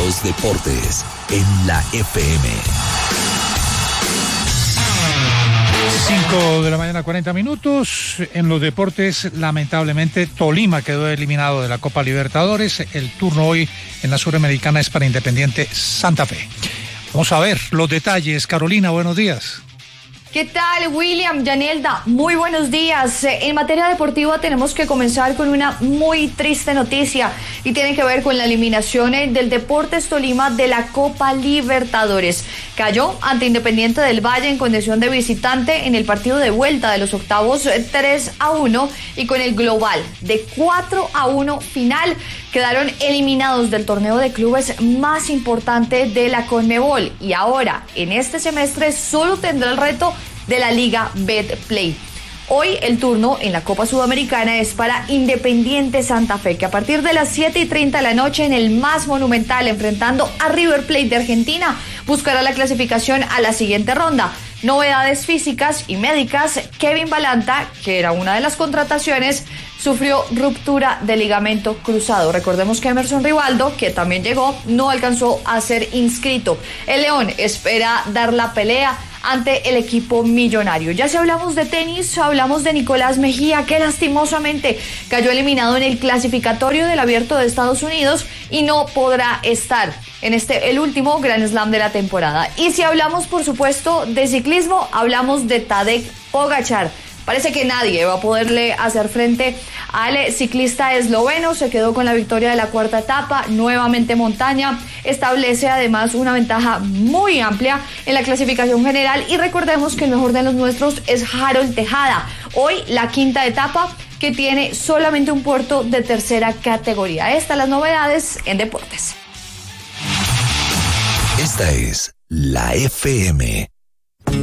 los deportes en la FM. 5 de la mañana, 40 minutos. En los deportes, lamentablemente, Tolima quedó eliminado de la Copa Libertadores. El turno hoy en la Suramericana es para Independiente Santa Fe. Vamos a ver los detalles. Carolina, buenos días. ¿Qué tal, William, Yanelda? Muy buenos días. En materia deportiva tenemos que comenzar con una muy triste noticia y tiene que ver con la eliminación del Deportes Tolima de la Copa Libertadores. Cayó ante Independiente del Valle en condición de visitante en el partido de vuelta de los octavos 3-1 y con el global de 4-1 final quedaron eliminados del torneo de clubes más importante de la Conmebol y ahora en este semestre solo tendrá el reto de la Liga Betplay. Hoy el turno en la Copa Sudamericana es para Independiente Santa Fe, que a partir de las 7:30 de la noche en el más monumental, enfrentando a River Plate de Argentina, buscará la clasificación a la siguiente ronda. Novedades físicas y médicas: Kevin Balanta, que era una de las contrataciones, sufrió ruptura de ligamento cruzado. Recordemos que Emerson Rivaldo, que también llegó, no alcanzó a ser inscrito. El León espera dar la pelea ante el equipo millonario. Ya si hablamos de tenis, hablamos de Nicolás Mejía, que lastimosamente cayó eliminado en el clasificatorio del Abierto de Estados Unidos y no podrá estar en el último Grand Slam de la temporada. Y si hablamos, por supuesto, de ciclismo, hablamos de Tadej Pogačar. Parece que nadie va a poderle hacer frente al ciclista esloveno. Se quedó con la victoria de la cuarta etapa, nuevamente montaña. Establece además una ventaja muy amplia en la clasificación general. Y recordemos que el mejor de los nuestros es Harold Tejada. Hoy la quinta etapa, que tiene solamente un puerto de tercera categoría. Estas las novedades en deportes. Esta es la FM.